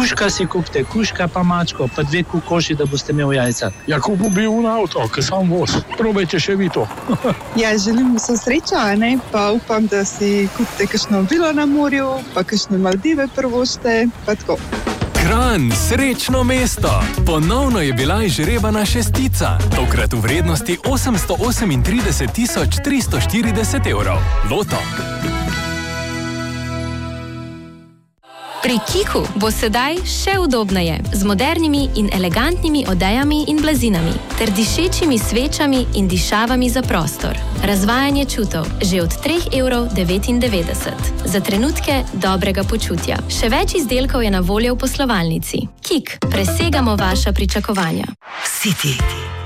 Kužka si kupite, kužka pa mačko, pa 2 kokoši, da boste imeli jajca. Ja, kupil bi un avto, ki sam voz. Probajte še vi to. Ja, želim vso srečo, ne? Pa upam, da si kupite kakšno vilo na morju, pa kakšne Maldive prvošte, pa tako. Kranj, srečno mesto! Ponovno je bila izžrebana 6, tokrat v vrednosti 838 340 €. Loto. Pri Kiku bo sedaj še udobneje, z modernimi in elegantnimi odejami in blazinami, ter dišečimi svečami in dišavami za prostor. Razvajanje čutov že od 3,99 €. Za trenutke dobrega počutja. Še več izdelkov je na voljo v poslovalnici. Kik, presegamo vaša pričakovanja. City.